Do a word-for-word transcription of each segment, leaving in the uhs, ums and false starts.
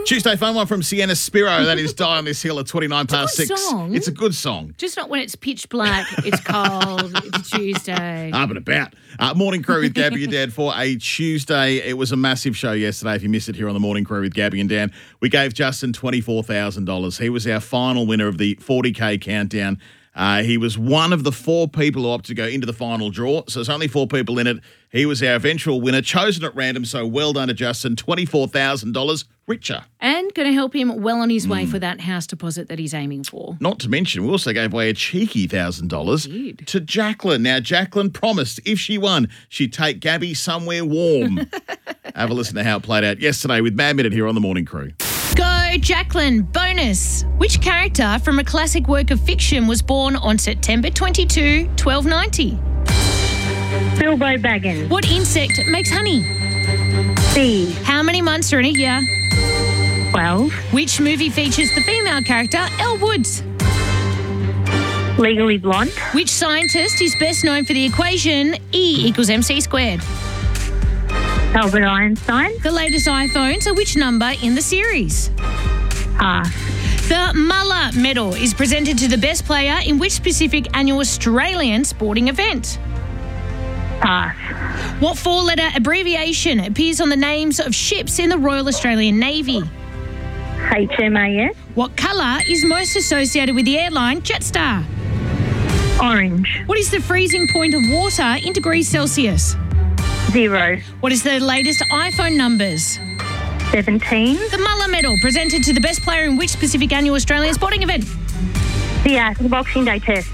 Tuesday phone one from Sienna Spiro. That is Die on This Hill at twenty-nine past It's a good six. song. It's a good song. Just not when it's pitch black, it's cold, it's a Tuesday. Up and about. Uh, Morning Crew with Gabby and Dan for a Tuesday. It was a massive show yesterday. If you missed it here on the Morning Crew with Gabby and Dan, we gave Justin twenty-four thousand dollars. He was our final winner of the forty K countdown. Uh, he was one of the four people who opted to go into the final draw. So there's only four people in it. He was our eventual winner, chosen at random. So well done to Justin. twenty-four thousand dollars richer. And going to help him well on his Mm. way for that house deposit that he's aiming for. Not to mention, we also gave away a cheeky one thousand dollars to Jacqueline. Now, Jacqueline promised if she won, she'd take Gabby somewhere warm. Have a listen to how it played out yesterday with Mad Minute here on the Morning Crew. Go, Jacqueline. Bonus. Which character from a classic work of fiction was born on September twenty-second, twelve ninety? Bilbo Baggins. What insect makes honey? Bee. How many months are in a year? twelve. Which movie features the female character, Elle Woods? Legally Blonde. Which scientist is best known for the equation E equals mc squared? Albert Einstein. The latest iPhones are which number in the series? Pass. The Muller Medal is presented to the best player in which specific annual Australian sporting event? Pass. What four-letter abbreviation appears on the names of ships in the Royal Australian Navy? H M A S. What colour is most associated with the airline Jetstar? Orange. What is the freezing point of water in degrees Celsius? Zero. What is the latest iPhone numbers? seventeen. The Muller Medal presented to the best player in which specific annual Australian sporting event? The uh, the Boxing Day test.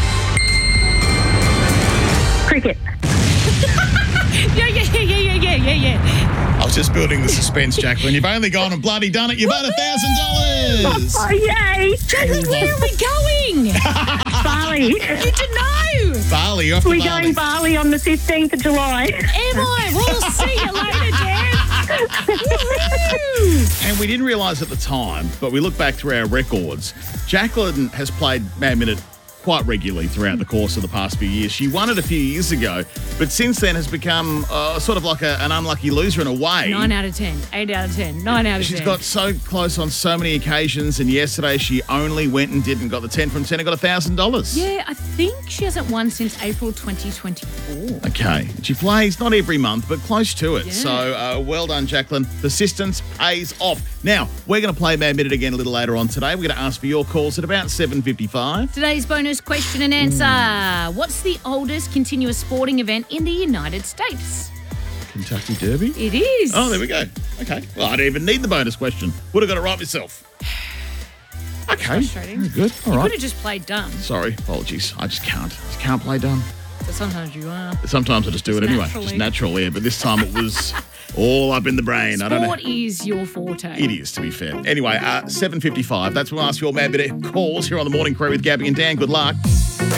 Cricket. Yeah, yeah, yeah, yeah, yeah, yeah, yeah. I was just building the suspense, Jacqueline. You've only gone and bloody done it. You've won one thousand dollars. Oh, yay! Jacqueline, where are we going? Bali. You didn't know. Bali, you're off to We're Bali. going Bali on the fifteenth of July. Am I? We'll see you later, Dan. Woohoo! And we didn't realise at the time, but we look back through our records. Jacqueline has played Mad Minute quite regularly throughout the course of the past few years. She won it a few years ago, but since then has become uh, sort of like a, an unlucky loser in a way. Nine out of ten. Eight out of ten. Nine out of She's ten. got so close on so many occasions, and yesterday she only went and did and got the ten from ten and got one thousand dollars. Yeah, I think she hasn't won since April twenty twenty-four. Okay. She plays not every month, but close to it. Yeah. So uh, well done, Jacqueline. Persistence pays off. Now, we're going to play Mad Minute again a little later on today. We're going to ask for your calls at about seven fifty-five. Today's bonus question and answer. What's the oldest continuous sporting event in the United States? Kentucky Derby? It is. Oh, there we go. Okay. Well, I don't even need the bonus question. Would have got it right myself. Okay. frustrating. Very good. All You right. could have just played dumb. Sorry. Apologies. I just can't. Just can't play dumb. But sometimes you are. Sometimes I just do Just it anyway. naturally. Just natural, yeah. But this time it was all up in the brain. I don't know. Sport is your forte. It is, to be fair. Anyway, uh, seven fifty-five. That's when I ask your Mad Minute calls here on the Morning Crew with Gabby and Dan. Good luck.